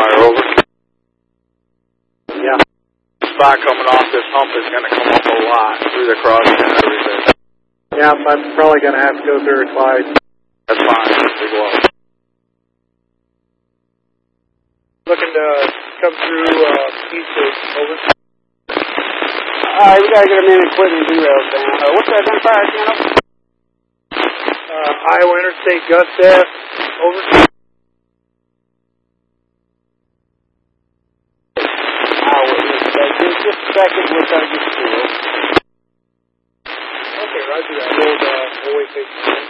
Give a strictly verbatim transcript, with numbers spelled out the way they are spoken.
wire, over. Yeah. Spot coming off this hump is going to come up a lot through the crossing and everything. Yeah, I'm probably going to have to go through it twice. That's fine. Big well. Looking to come through uh, East Coast, over. Alright, we gotta get a man equipment derails down. Uh, what's that identifier again? Uh, Iowa Interstate Gust F, over. Iowa Interstate, just, just a second, we'll try to get the field. Okay, roger that. We'll, uh, we'll wait patiently.